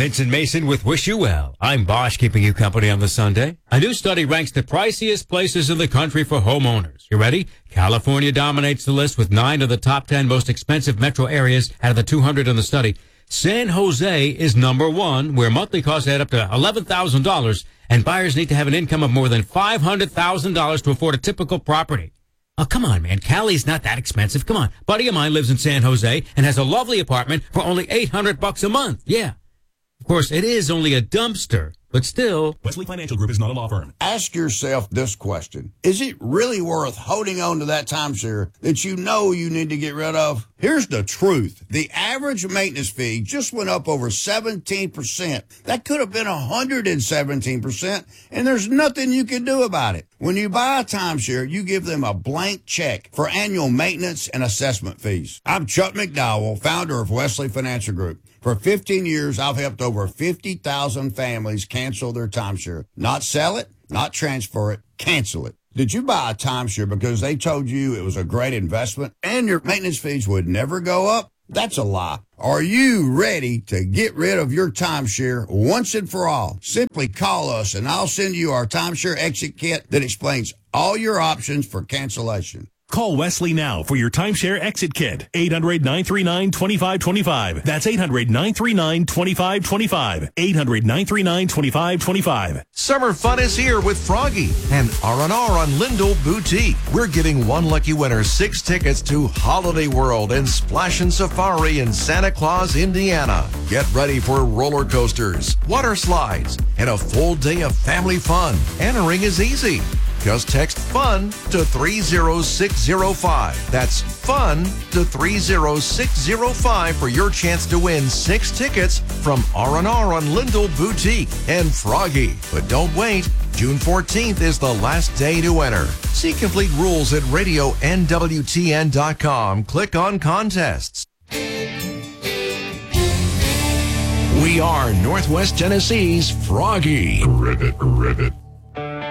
Vincent Mason with Wish You Well. I'm Bosch, keeping you company on the Sunday. A new study ranks the priciest places in the country for homeowners. You ready? California dominates the list with 9 of the top 10 most expensive metro areas out of the 200 in the study. San Jose is number 1, where monthly costs add up to $11,000, and buyers need to have an income of more than $500,000 to afford a typical property. Oh, come on, man. Cali's not that expensive. Come on. Buddy of mine lives in San Jose and has a lovely apartment for only $800 a month. Yeah. Of course, it is only a dumpster, but still. Wesley Financial Group is not a law firm. Ask yourself this question. Is it really worth holding on to that timeshare that you know you need to get rid of? Here's the truth. The average maintenance fee just went up over 17%. That could have been 117%, and there's nothing you can do about it. When you buy a timeshare, you give them a blank check for annual maintenance and assessment fees. I'm Chuck McDowell, founder of Wesley Financial Group. For 15 years, I've helped over 50,000 families cancel their timeshare. Not sell it, not transfer it, cancel it. Did you buy a timeshare because they told you it was a great investment and your maintenance fees would never go up? That's a lie. Are you ready to get rid of your timeshare once and for all? Simply call us and I'll send you our timeshare exit kit that explains all your options for cancellation. Call Wesley now for your timeshare exit kit. 800-939-2525. That's 800-939-2525. 800-939-2525. Summer fun is here with Froggy and R&R on Lindell Boutique. We're giving one lucky winner 6 tickets to Holiday World and Splashin' Safari in Santa Claus, Indiana. Get ready for roller coasters, water slides, and a full day of family fun. Entering is easy. Just text FUN to 30605. That's FUN to 30605 for your chance to win 6 tickets from R&R on Lindell Boutique and Froggy. But don't wait. June 14th is the last day to enter. See complete rules at radionwtn.com. Click on contests. We are Northwest Tennessee's Froggy. Rivet.